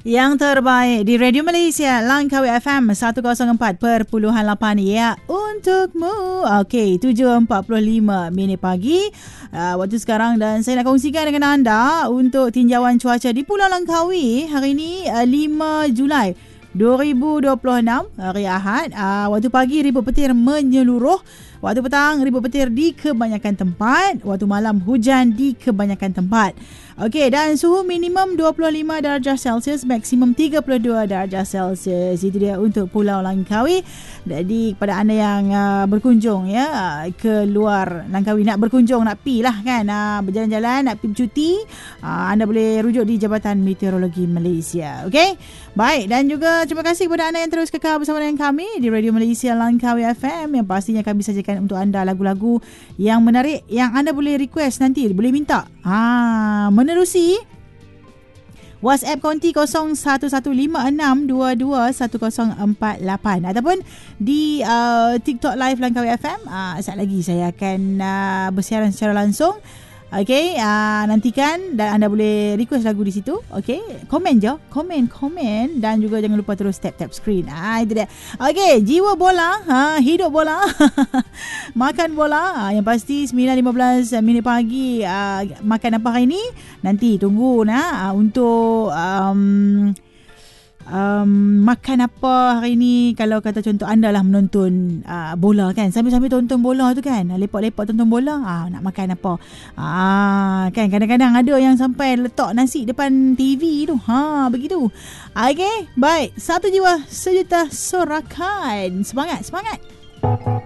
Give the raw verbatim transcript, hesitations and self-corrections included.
Yang terbaik di Radio Malaysia Langkawi F M seratus empat perpuluhan lapan ya untukmu. Okey, tujuh empat puluh lima minit pagi uh, waktu sekarang, dan saya nak kongsikan dengan anda untuk tinjauan cuaca di Pulau Langkawi hari ini uh, lima Julai dua ribu dua puluh enam, hari Ahad. Uh, waktu pagi ribut petir menyeluruh, waktu petang ribut petir di kebanyakan tempat, waktu malam hujan di kebanyakan tempat. Okey, dan suhu minimum dua puluh lima darjah Celsius, maksimum tiga puluh dua darjah Celsius. Itu dia untuk Pulau Langkawi. Jadi kepada anda yang uh, berkunjung ya uh, ke luar Langkawi, nak berkunjung, nak pi lah kan, uh, berjalan-jalan, nak pi bercuti, uh, anda boleh rujuk di Jabatan Meteorologi Malaysia. Okey, baik, dan juga terima kasih kepada anda yang terus kekal bersama dengan kami di Radio Malaysia Langkawi F M, yang pastinya kami sajikan untuk anda lagu-lagu yang menarik yang anda boleh request, nanti boleh minta ha, menerusi WhatsApp konti kosong satu satu lima enam dua dua satu kosong empat lapan ataupun di uh, TikTok Live Langkawi F M. Uh, sekejap lagi saya akan uh, bersiaran secara langsung. Okey, uh, nantikan, dan anda boleh request lagu di situ. Okey, komen je, komen, komen, dan juga jangan lupa terus tap-tap screen. Ah, itu dia. Okey, jiwa bola, ha, hidup bola, makan bola. Ha, yang pasti sembilan lima belas minit pagi, uh, makan apa hari ni? Nanti tunggu nah uh, untuk um, Um, makan apa hari ni. Kalau kata contoh anda lah menonton uh, bola kan, sambil-sambil tonton bola tu kan, lepak-lepak tonton bola, ah, nak makan apa, ah, kan kadang-kadang ada yang sampai letak nasi depan T V tu, ha, begitu. Okey, baik, satu jiwa sejuta sorakan. Semangat, semangat.